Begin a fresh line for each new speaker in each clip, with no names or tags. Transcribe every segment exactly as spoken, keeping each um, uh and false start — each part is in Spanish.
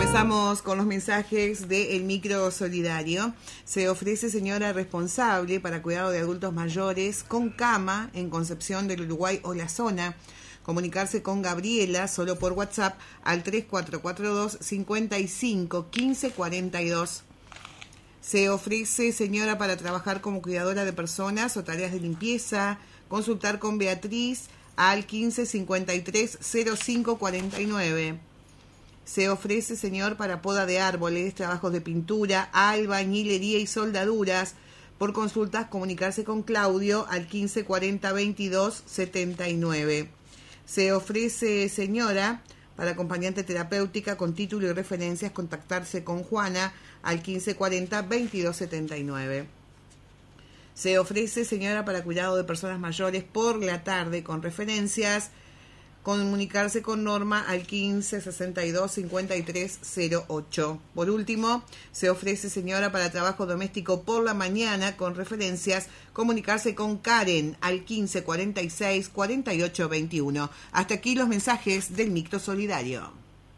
Pasamos con los mensajes del micro solidario. Se ofrece señora responsable para cuidado de adultos mayores con cama en Concepción del Uruguay o la zona. Comunicarse con Gabriela solo por WhatsApp al tres cuatro cuatro dos, cinco cinco, uno cinco cuatro dos. Se ofrece señora para trabajar como cuidadora de personas o tareas de limpieza. Consultar con Beatriz al quince cincuenta y tres cero cinco cuarenta y nueve. Se ofrece señor para poda de árboles, trabajos de pintura, albañilería y soldaduras. Por consultas, comunicarse con Claudio al quince cuarenta veintidós setenta y nueve. Se ofrece señora para acompañante terapéutica con título y referencias, contactarse con Juana al quince cuarenta veintidós setenta y nueve. Se ofrece señora para cuidado de personas mayores por la tarde con referencias, comunicarse con Norma al quince sesenta y dos cincuenta y tres cero ocho. Por último, se ofrece señora para trabajo doméstico por la mañana con referencias, comunicarse con Karen al quince cuarenta y seis cuarenta y ocho veintiuno. Hasta aquí los mensajes del micro solidario.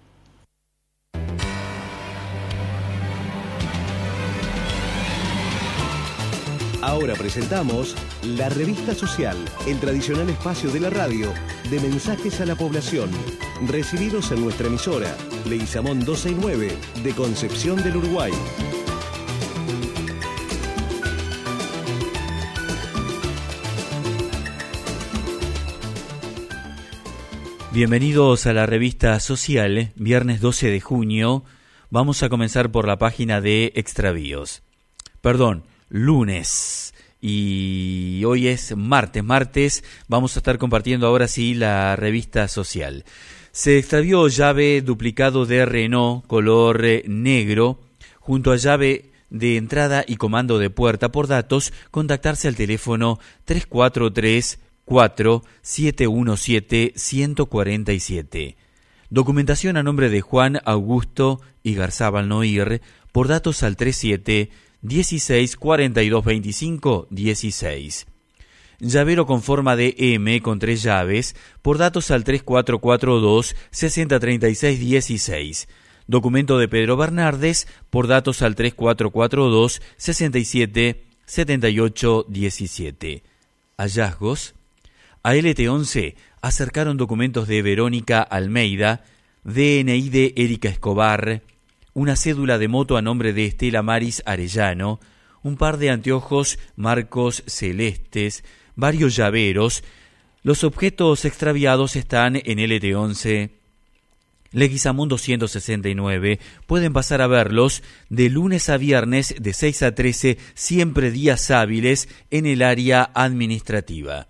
Ahora presentamos La Revista Social, el tradicional espacio de la radio de mensajes a la población, recibidos en nuestra emisora, Leguizamón doscientos sesenta y nueve, de Concepción del Uruguay.
Bienvenidos a La Revista Social, viernes doce de junio. Vamos a comenzar por la página de Extravíos. Perdón. Lunes, y hoy es martes, martes vamos a estar compartiendo ahora sí la revista social. Se extravió llave duplicado de Renault color negro junto a llave de entrada y comando de puerta. Por datos, contactarse al teléfono tres cuatro tres, cuatro siete uno siete, uno cuatro siete. Documentación a nombre de Juan Augusto Igarzábal Noir, por datos al treinta y siete dieciséis cuarenta y dos veinticinco dieciséis. Llavero con forma de M con tres llaves, por datos al tres cuatro cuatro dos sesenta treinta y seis dieciséis. Documento de Pedro Bernardes, por datos al tres cuatro cuatro dos sesenta y siete setenta y ocho diecisiete. Hallazgos. A L T once acercaron documentos de Verónica Almeida, D N I de Erika Escobar, una cédula de moto a nombre de Estela Maris Arellano, un par de anteojos marcos celestes, varios llaveros. Los objetos extraviados están en L T once, Leguizamón doscientos sesenta y nueve. Pueden pasar a verlos de lunes a viernes de seis a trece, siempre días hábiles en el área administrativa.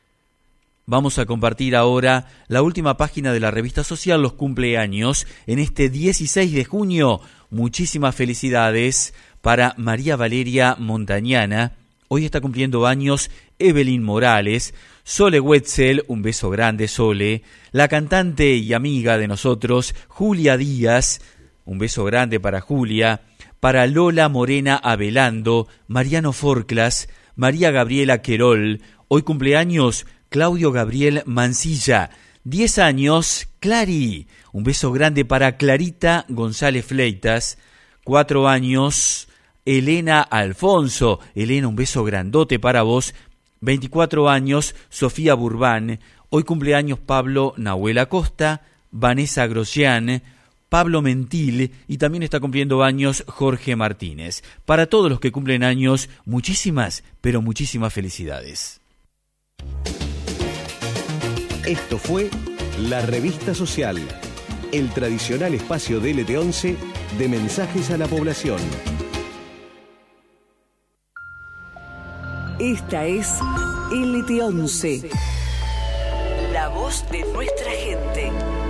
Vamos a compartir ahora la última página de la revista social, los cumpleaños, en este dieciséis de junio. Muchísimas felicidades para María Valeria Montañana. Hoy está cumpliendo años Evelyn Morales, Sole Wetzel, un beso grande Sole, la cantante y amiga de nosotros, Julia Díaz, un beso grande para Julia, para Lola Morena Avelando, Mariano Forclas, María Gabriela Querol. Hoy cumpleaños Claudio Gabriel Mancilla, diez años, Clary, un beso grande para Clarita González Fleitas, cuatro años, Elena Alfonso, Elena, un beso grandote para vos, veinticuatro años, Sofía Burbán, hoy cumpleaños Pablo Nahuel Acosta, Vanessa Grosjean, Pablo Mentil, y también está cumpliendo años Jorge Martínez. Para todos los que cumplen años, muchísimas, pero muchísimas felicidades.
Esto fue La Revista Social, el tradicional espacio de L T once de mensajes a la población.
Esta es L T once, la voz de nuestra gente.